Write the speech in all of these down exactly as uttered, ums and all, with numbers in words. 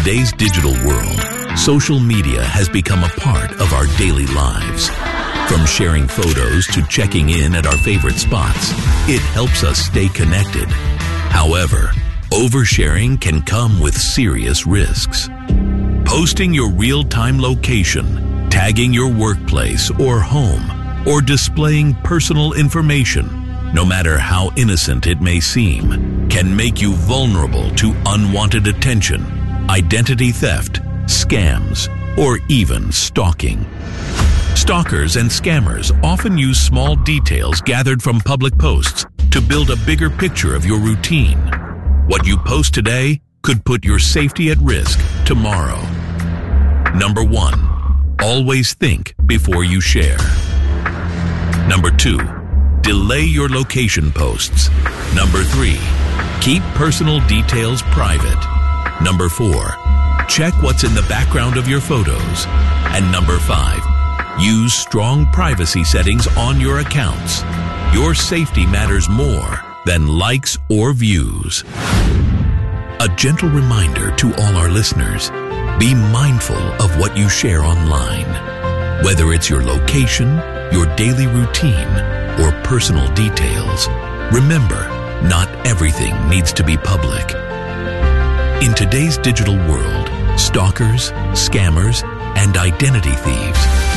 today's digital world, social media has become a part of our daily lives. From sharing photos to checking in at our favorite spots, it helps us stay connected. However, oversharing can come with serious risks. Posting your real-time location, tagging your workplace or home, or displaying personal information, no matter how innocent it may seem, can make you vulnerable to unwanted attention, identity theft, scams, or even stalking. Stalkers and scammers often use small details gathered from public posts to build a bigger picture of your routine. What you post today could put your safety at risk tomorrow. Number one, always think before you share. Number two, delay your location posts. Number three, keep personal details private. Number four, check what's in the background of your photos. And number five, use strong privacy settings on your accounts. Your safety matters more than likes or views. A gentle reminder to all our listeners, be mindful of what you share online. Whether it's your location, your daily routine, or personal details, remember, not everything needs to be public. In today's digital world, stalkers, scammers, and identity thieves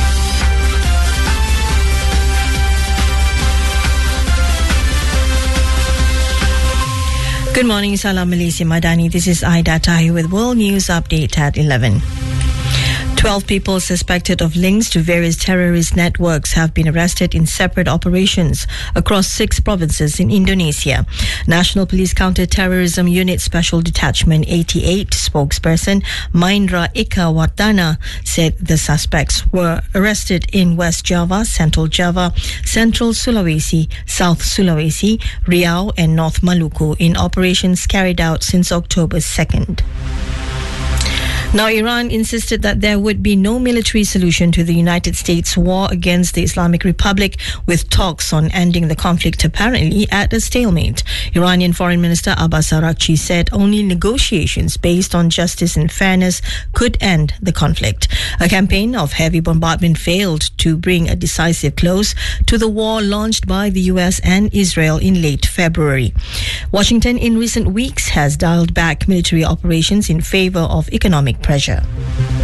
Good morning, Salam Malaysia Madani. This is Aida Tahi with World News Update at eleven. Twelve people suspected of links to various terrorist networks have been arrested in separate operations across six provinces in Indonesia. National Police Counter-Terrorism Unit Special Detachment eighty-eight spokesperson Maindra Eka Wardana said the suspects were arrested in West Java, Central Java, Central Sulawesi, South Sulawesi, Riau and North Maluku in operations carried out since October second. Now, Iran insisted that there would be no military solution to the United States' war against the Islamic Republic, with talks on ending the conflict apparently at a stalemate. Iranian Foreign Minister Abbas Araghchi said only negotiations based on justice and fairness could end the conflict. A campaign of heavy bombardment failed to bring a decisive close to the war launched by the U S and Israel in late February. Washington in recent weeks has dialed back military operations in favor of economic pressure.